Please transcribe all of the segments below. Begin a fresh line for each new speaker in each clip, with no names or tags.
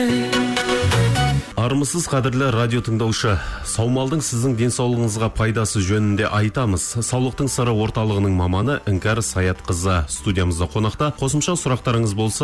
Армысыз қадірлі радио тыңдаушы. Саумалдың сіздің денсаулығыңызға пайдасы жөнінде айтамыз. Саулықтың сыры орталығының маманы Іңкәр Саятқызы студиямызда қонақта. Қосымша сұрақтарыңыз болса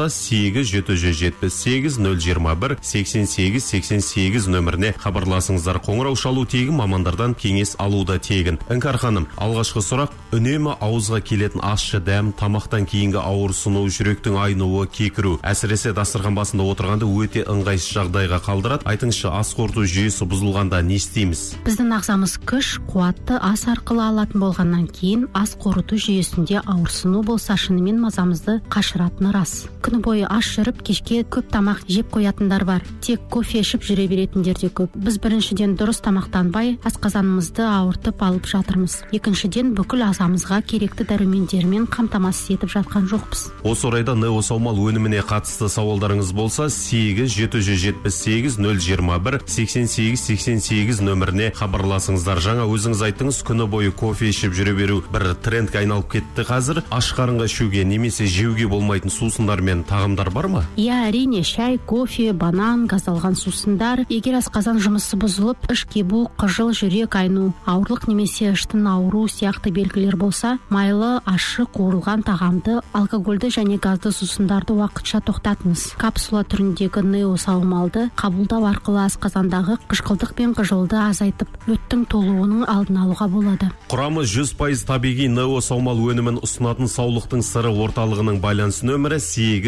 8-778-021-88-88 нөміріне хабарласыңыздар. Қоңырау шалу тегін, мамандардан кеңес алуда тегін. Іңкәр ханым, алғашқы сұрақ: үнемі ауызға келетін ащы дәм, тамақтан кейінгі ауырсыну, жүректің айнуы, кекіру, әсіресе дастархан басында отырғанда өте ыңғайсыз жағдайға қалдырады. Айтыңызшы, ас қорыту жүйесі бұзылғанда не істейміз?
Біздің ағзамыз күш, қуатты ас арқылы алатын болғаннан кейін ас қорыту жүйесінде ауырсыну болса, шынымен мазамызды қашыратыны рас. Күні бойы аш жүріп, кешке көп тамақ жеп қоятындар бар. Тек кофе ішіп жүре беретіндер де көп. Біз біріншіден дұрыс тамақтанбай, асқазанымызды ауыртып алып жатырмыз. Екіншіден, бүкіл ағзамызға керекті дәрумендермен қамтамасыз етіп жатқан жоқпыз.
Осы орайда Неосаумал өніміне қатысты сауалдарыңыз болса 8-778-021-88-88 нөміріне хабарласыңыздар. Жаңа өзіңіз айттыңыз, күні бойы кофе ішіп жүре беру бір трендке айналып кетті қазір. Аш қарынға ішуге немесе жеуге болмайтын сусындар мен тағамдар бар ма?
Иә, әрине, шай, кофе, банан, газдалған сусындар. Егер асқазан жұмысы бұзылып, іш кебу, қыжыл, жүрек айну, ауырлық немесе іштің ауыру сияқты белгілер болса, майлы, ащы, қуырылған тағамды, алкогольді және газды сусындарды уақытша тоқтатыңыз. Капсула түріндегі Неосаумалды қабылдау арқылы асқазандағы қышқылдық пен қыжылды азайтып, өттің толуының алдын алуға болады.
Құрамы 100% табиғи Неосаумал өнімін ұсынатын саулықтың сыры орталығының байланыс нөмірі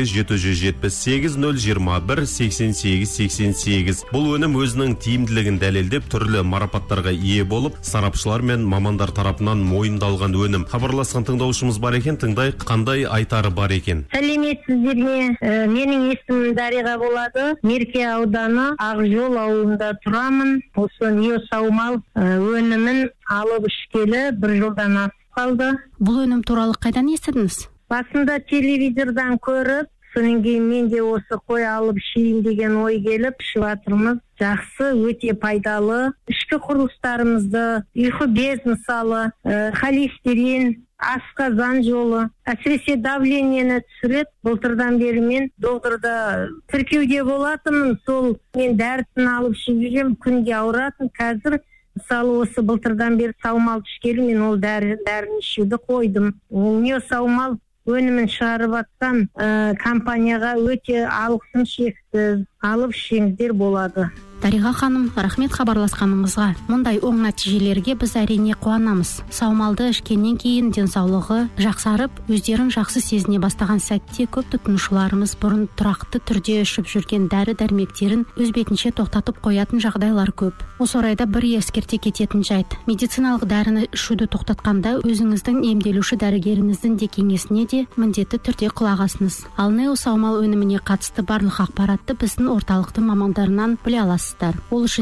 8-778-021-88-88. Бұл өнім өзінің тиімділігін дәлелдеп, түрлі марапаттарға ие болып, сарапшылар мен мамандар тарапынан мойындалған өнім. Хабарласқан тыңдаушымыз бар екен, тыңдай, қандай айтары бар екен?
Сәлеметсіздер ме? Менің есімім Дариға болады. Мерке ауданы Ақжол ауылында тұрамын. Осы Неосаумал өнімін алып ішкелі бір жылдан асып қалды.
Бұл өнім туралы қайдан естідіңіз?
Басында телевизордан көріп, содан кейін мен де осы қой алып ішейін деген ой келіп ішіп жатырмыз. Жақсы, өте пайдалы. Ішкі құрылыстарымызды, ұйқы без мысалы, холестерин, асқазан жолы, әсіресе давлениені түсіреді. Былтырдан бері мен докторда тіркеуде болатынмын, сол мен дәрісін алып ішіп жүрем, күнде ауыратын. Қазір мысалы осы былтырдан бері саумал ішкелі мен ол дәріні ішуді қойдым. Неосаумал өнімін шығарып жатқан компанияға өте алғысым шексіз. Алып ішіңіздер болады.
Дариға ханым, рахмет хабарласқаныңызға. Мұндай оң нәтижелерге біз әрине қуанамыз. Саумалды ішкеннен кейін денсаулығы жақсарып, өздерін жақсы сезіне бастаған сәтте көп тұтынушыларымыз бұрын тұрақты түрде ішіп жүрген дәрі-дәрмектерін өз бетінше тоқтатып қоятын жағдайлар көп. Осы орайда бір ескерте кететін жайт: медициналық дәріні ішуді тоқтатқанда өзіңіздің емделуші дәрігеріңіздің де кеңесіне де міндетті түрде құлақ асыңыз. Ал Неосаумал өніміне қатысты барлық ақпаратты біздің орталықтың мамандарынан біле аласыз. Ол үшін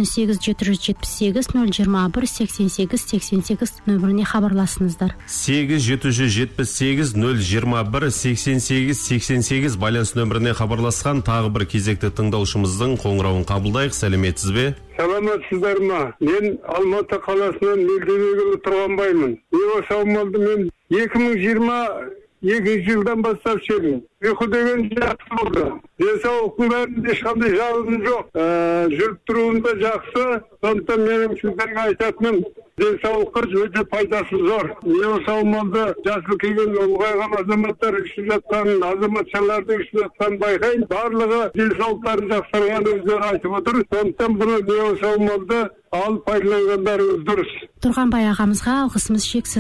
8-778-021-88-88 нөміріне хабарласыңыздар.
8-778-021-88-88 байланыс нөміріне хабарласқан тағы бір кезекті тыңдаушымыздың қоңырауын қабылдайық. Сәлеметсіз бе?
Саламатсыздар ма? Мен Алматы қаласынан Мелдебекұлы Тұрғанбаймын. Неосаумалды мен 2022 жылдан бастап ішемін. Ұйқы деген жақсы болды. Денсаулықтың бәрінде ешқандай жалын жоқ. Жүріп тұруында жақсы. Сондықтан менің сіздерге айтатыным, денсаулыққа өте пайдасы зор. Неосаумалды жасы келген ұлғайған азаматтар ішіп жатқан, азаматшаларды ішіп жатқан байқайын. Барлығы денсаулықтарын жақсарғанын өздері айтып отыр. Сондықтан бұны Неосаумалды алып пайдаланғандарыңыз дұрыс.
Тұрғанбай ағамызға алғысымыз шексіз.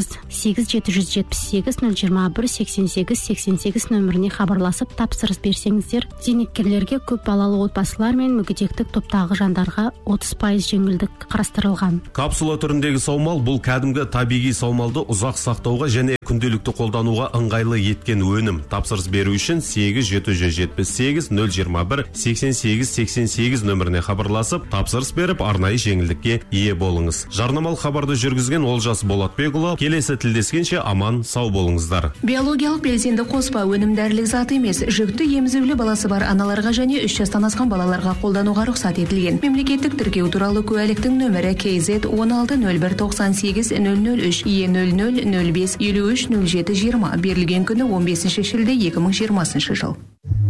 8-778-021-88-88 нөміріне хабарласып тапсырыс берсеңіздер, зейнеткерлерге, көп балалы отбасылар мен мүгедектік топтағы жандарға 30% жеңілдік қарастырылған.
Капсула түріндегі саумал бұл кәдімгі табиғи саумалды ұзақ сақтауға және күнделікті қолдануға ыңғайлы еткен өнім. Тапсырыс беру үшін 8-778-021-88-88 нөміріне хабарласып, тапсырыс беріп, арнайы жеңілдікке ие болыңыз. Жарнамалық хабарды жүргізген Олжас Болатбекұлы. Келесі тілдескенше аман сау болыңыздар.
Биологиялық белсенді қоспа өнім дәрілік зат емес, жүкті емізулі баласы бар аналарға және 3 жастан асқан балаларға қолдануға рұқсат етілген. Мемлекеттік тіркеу туралы куәліктің нөмірі KZ 16-01-98-003 E00-05-53-07-20 берілген күні 15 шілде 2020 жыл.